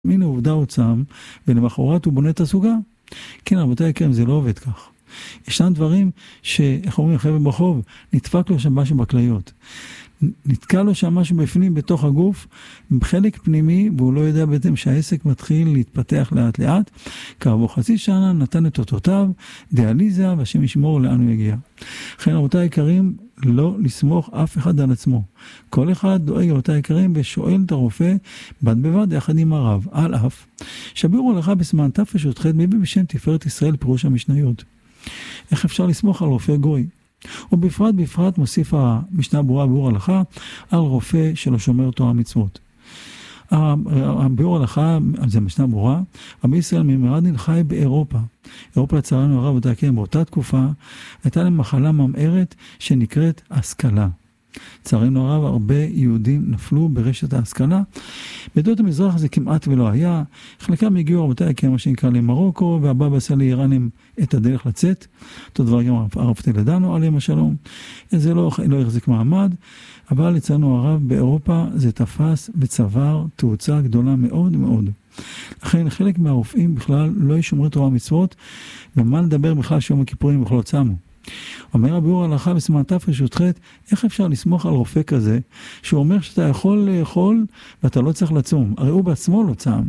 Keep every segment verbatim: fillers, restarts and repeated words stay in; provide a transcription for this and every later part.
הנה עובדה הוא צם, ולמחרת הוא בונה את הסוגה. כן, רבותיי יקרים, זה לא עובד כך. ישנם דברים שאיך אומרים חבר'ה ברחוב, נדפק לו שם משהו בכליות. נתקע לו שם משהו בפנים בתוך הגוף, בחלק פנימי, והוא לא יודע בעצם שהעסק מתחיל להתפתח לאט לאט. כעבור חצי שנה נתן את אותותיו, דיאליזה, והשם ישמור לאן הוא יגיע. לכן רבותיי יקרים, לא לסמוך אף אחד על עצמו. כל אחד דואג רבותיי יקרים ושואל את הרופא בד בבד יחד עם הרב. על אף שבירו לך בסימן תר"ח מביא בשם תפארת ישראל פירוש המשניות. איך אפשר לסמוך על רופא גוי? ובפרט בפרט מוסיף המשנה ברורה ביאור הלכה על רופא שלא שומר תורה מצוות. הביאור הלכה, זה משנה ברורה, רבי ישראל ממרדין חי באירופה. אירופה לצערנו הרב אותה כן, באותה תקופה הייתה להם מחלה ממארת שנקראת השכלה. לצערנו הרב הרבה יהודים נפלו ברשת ההשכלה. בדות המזרח זה כמעט ולא היה. חלקם הגיעו רבותיי כן, מה שנקרא למרוקו, והבבא סאלי הראה להם את הדרך לצאת. אותו דבר גם הרב טולדנו עליהם השלום. זה לא, לא יחזיק מעמד, אבל לצערנו הרב באירופה זה תפס וצבר תאוצה גדולה מאוד מאוד. לכן חלק מהרופאים בכלל לא ישומרו תורה מצוות, ומה לדבר בכלל שיום הכיפורים בכלל צמו. אומר הביאור הלכה בסימן תר"ח, איך אפשר לסמוך על רופא כזה, שהוא אומר שאתה יכול לאכול ואתה לא צריך לצום, הרי הוא בעצמו לא צם.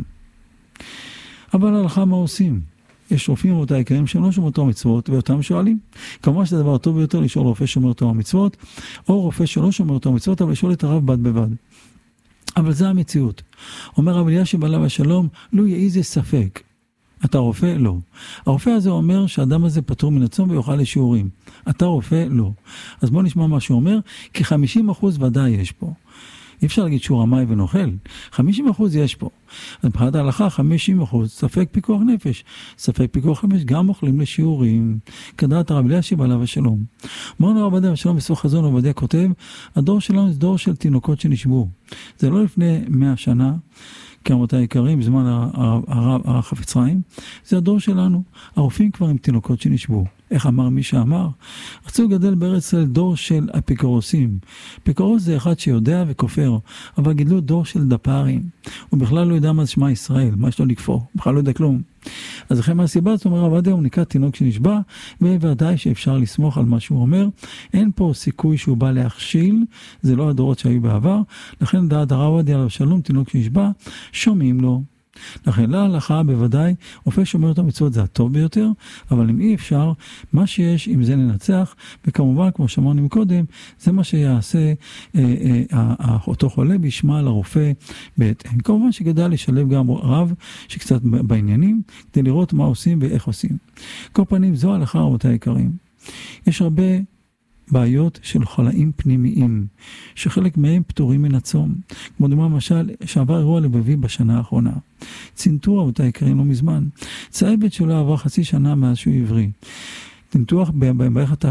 אבל הלכה מה עושים? יש רופאים אותה יקרים שהם לא שומרים תורה מצוות, ואותם שואלים. כמובן שזה דבר טוב ביותר לשאול רופא שומר תורה מצוות, או רופא שלא שומר תורה מצוות, אבל לשאול את הרב בד בבד. אבל זה המציאות. אומר רבי אלישיב עליו השלום, לא יהיה איזה ספק. אתה רופא? לא. הרופא הזה אומר שהאדם הזה פטור מן הצום ויוכל לשיעורים. אתה רופא? לא. אז בוא נשמע מה שהוא אומר, כי חמישים אחוז ודאי יש פה. אי אפשר להגיד שהוא רמאי ונוכל. חמישים אחוז יש פה. אז מבחינת ההלכה, חמישים אחוז, ספק פיקוח נפש. ספק פיקוח נפש, גם אוכלים לשיעורים. כדעת הרב אלישיב עליו השלום. אמרנו הרב עובדיה השלום בסוף חזון, עובדיה כותב, הדור שלנו זה דור של תינוקות שנשבו. זה לא לפני מאה שנה, כמותי היקרים, בזמן החפץ חיים, זה הדור שלנו. הרופאים כבר עם תינוקות שנשבו. איך אמר מי שאמר? רצו גדל בארץ ישראל דור של אפיקורוסים. אפיקורוס זה אחד שיודע וכופר, אבל גידלו דור של דפארים. הוא בכלל לא יודע מה זה שמע ישראל, מה יש לו לכפור, בכלל לא יודע כלום. אז לכן מהסיבה, זאת אומרת, הרב עובדיה הוא נקרא תינוק שנשבע, ובוודאי שאפשר לסמוך על מה שהוא אומר. אין פה סיכוי שהוא בא להכשיל, זה לא הדורות שהיו בעבר. לכן דעת הרב עובדיה עליו השלום, תינוק שנשבע, שומעים לו. לכן להלכה בוודאי, רופא שומר את המצוות זה הטוב ביותר, אבל אם אי אפשר, מה שיש, אם זה ננצח, וכמובן, כמו שאמרנו קודם, זה מה שיעשה אה, אה, אה, אותו חולה בישמע לרופא בהתאם. כמובן שכדאי לשלב גם רב שקצת בעניינים, כדי לראות מה עושים ואיך עושים. כל פנים, זו ההלכה רבותיי היקרים. יש הרבה בעיות של חלאים פנימיים, שחלק מהם פטורים מן הצום. כמו דוגמה למשל, שעבר אירוע לבבי בשנה האחרונה. צנתור רבותיי יקרים לא מזמן. צהבת שלא עבר חצי שנה מאז שהוא עברי. צנתוח במערכת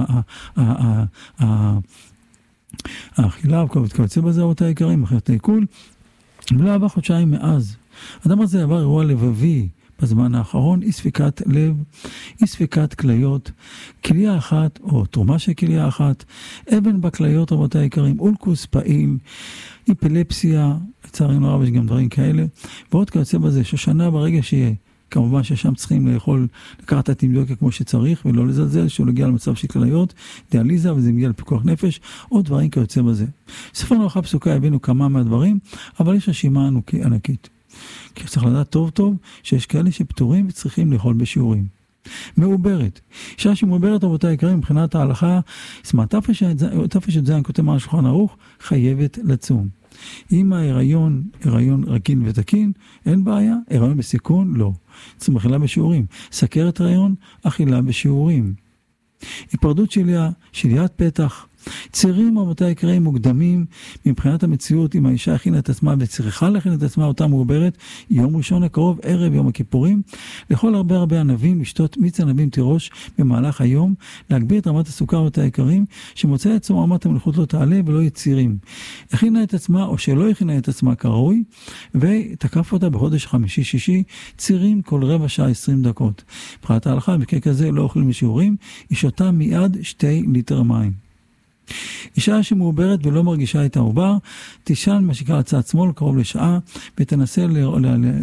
האכילה, וכיוצא בזה רבותיי יקרים, אחרת העיכול, ולא עבר חודשיים מאז. האדם הזה עבר אירוע לבבי, בזמן האחרון, אי ספיקת לב, אי ספיקת כליות, כליה אחת או תרומה של כליה אחת, אבן בכליות רבותיי היקרים, אולקוס פעיל, אפילפסיה, לצערנו הרב יש גם דברים כאלה, ועוד כיוצא בזה ששנה ברגע שיהיה, כמובן ששם צריכים לאכול, לקחת את התמדוקה כמו שצריך, ולא לזלזל, שהוא להגיע למצב של כליות, דיאליזה, וזה מגיע לפיקוח נפש, עוד דברים כיוצא בזה. ספר הלכה פסוקה הבאנו כמה מהדברים, אבל יש רשימה ענקית. כי צריך לדעת טוב טוב שיש כאלה שפטורים וצריכים לאכול בשיעורים. מעוברת. אישה שמעוברת רבותיי היקרים מבחינת ההלכה, סמן תר"ח זין כותב על שולחן ערוך, חייבת לצום. אם ההיריון, הריון רגיל ותקין, אין בעיה. הריון בסיכון, לא. צריכים אכילה בשיעורים. סכרת הריון, אכילה בשיעורים. היפרדות שליה, שליית פתח. צירים רבותיי יקרים מוקדמים מבחינת המציאות, אם האישה הכינה את עצמה וצריכה להכין את עצמה אותה מעוברת, יום ראשון הקרוב, ערב יום הכיפורים, לכל הרבה הרבה ענבים לשתות מיץ ענבים תירוש במהלך היום, להגביר את רמת הסוכר רבותיי יקרים, שמוצא את צום רמת המלכות לא תעלה ולא יהיה צירים. הכינה את עצמה או שלא הכינה את עצמה כראוי, ותקף אותה בחודש חמישי שישי, צירים כל רבע שעה עשרים דקות. מבחינת ההלכה, במקרה כזה לא אוכלים בשיעורים, היא שותה מיד שתי ליטר מים. אישה שמעוברת ולא מרגישה את העובר, תישן מה שקרה צד שמאל קרוב לשעה, ותנסה ל...